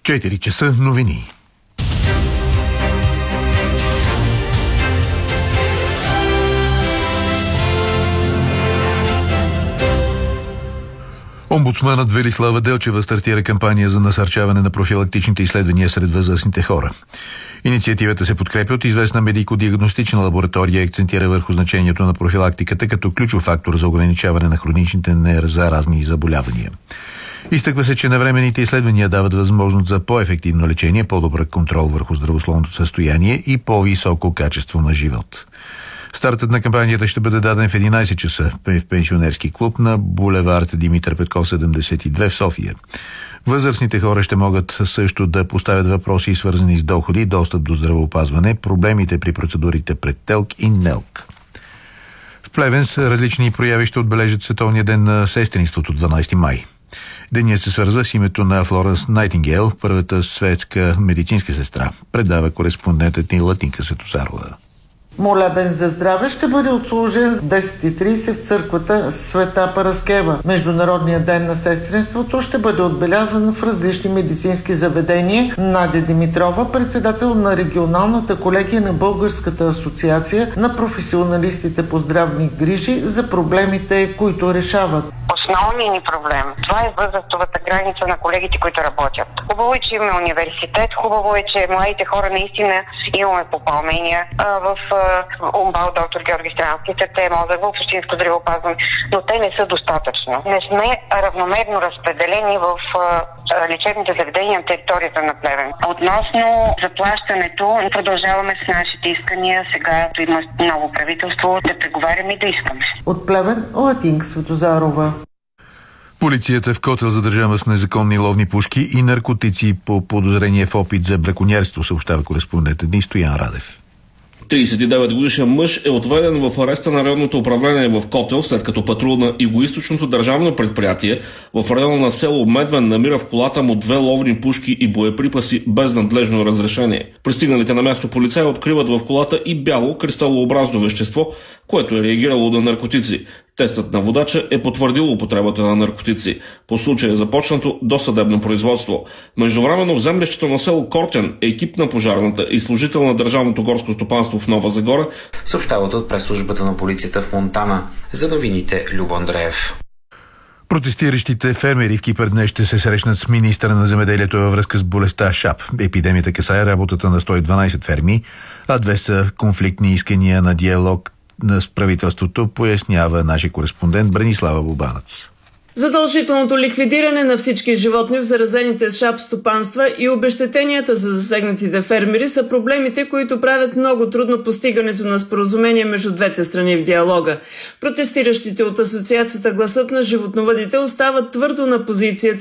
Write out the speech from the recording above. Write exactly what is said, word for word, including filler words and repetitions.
четири часа новини. Омбудсманът Велислава Делчева стартира кампания за насърчаване на профилактичните изследвания сред възрастните хора. Инициативата се подкрепя от известна медико-диагностична лаборатория и акцентира върху значението на профилактиката като ключов фактор за ограничаване на хроничните незаразни заболявания. Изтъква се, че навременните изследвания дават възможност за по-ефективно лечение, по-добър контрол върху здравословното състояние и по-високо качество на живот. Стартът на кампанията ще бъде даден в единайсет часа в пенсионерски клуб на булевард Димитър Петков седемдесет и две в София. Възрастните хора ще могат също да поставят въпроси, свързани с доходи, достъп до здравеопазване, проблемите при процедурите пред ТЕЛК и НЕЛК. В Плевен с различни прояви ще отбележат Световния ден на сестринството дванайсети май. Денят се свързва с името на Флоренс Найтингейл, първата светска медицинска сестра, предава кореспондентът ни Латинка Светозарова. Молебен за здраве ще бъде отслужен в десет и трийсет в църквата Света Параскева. Международният ден на сестринството ще бъде отбелязан в различни медицински заведения. Надя Димитрова, председател на регионалната колегия на Българската асоциация на професионалистите по здравни грижи, за проблемите, които решават. Основният ни проблем, това е възрастовата граница на колегите, които работят. Хубаво е, че имаме университет, хубаво е, че младите хора наистина имаме попълнения в УМБАЛ доктор Георги Странски, сърце и мозък, в общинско здравеопазване, но те не са достатъчно. Не сме равномерно разпределени в лечебните заведения на територията на Плевен. Относно заплащането, продължаваме с нашите искания. Сега има ново правителство, да преговаряме и да искаме. От Плевен, Латинка Светозарова. Полицията в Котел задържава с незаконни ловни пушки и наркотици по подозрение в опит за браконьерство, съобщава кореспондентът ни Стоян Радев. трийсет и девет годишен мъж е отведен в ареста на районното управление в Котел, след като патрул на Югоизточното държавно предприятие в района на село Медвен намира в колата му две ловни пушки и боеприпаси без надлежно разрешение. Пристигналите на място полицаи откриват в колата и бяло кристалообразно вещество, което е реагирало на наркотици. Тестът на водача е потвърдил употребата на наркотици. По случая е започнато досъдебно производство. Междувременно в землището на село Кортен екип на пожарната и служител на Държавното горско стопанство в Нова Загора съобщават от пресслужбата на полицията в Монтана. За новините Любо Андреев. Протестиращите фермери в Кипър днес ще се срещнат с министъра на земеделието във връзка с болестта ШАП. Епидемията касае работата на сто и дванайсет ферми, а две са конфликтни искания на диалог на правителството, пояснява нашия кореспондент Бранислава Бубанец. Задължителното ликвидиране на всички животни в заразените с ШАП стопанства и обезщетенията за засегнатите фермери са проблемите, които правят много трудно постигането на споразумение между двете страни в диалога. Протестиращите от асоциацията Гласът на животновъдите остават твърдо на позицията